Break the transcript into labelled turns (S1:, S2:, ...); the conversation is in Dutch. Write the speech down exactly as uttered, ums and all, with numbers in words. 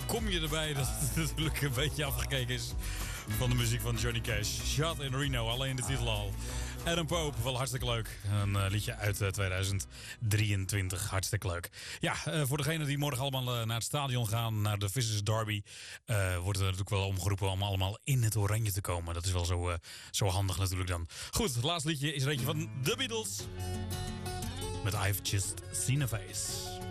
S1: kom je erbij dat het natuurlijk een beetje afgekeken is van de muziek van Johnny Cash. Shot in Reno, alleen de titel al. Adam Pope, wel hartstikke leuk. Een uh, liedje uit uh, tweeduizend drieëntwintig, hartstikke leuk. Ja, uh, voor degenen die morgen allemaal uh, naar het stadion gaan, naar de Vissers Derby, uh, wordt er natuurlijk wel omgeroepen om allemaal in het oranje te komen. Dat is wel zo, uh, zo handig natuurlijk dan. Goed, het laatste liedje is er eentje van The Beatles. Met I've Just Seen a Face.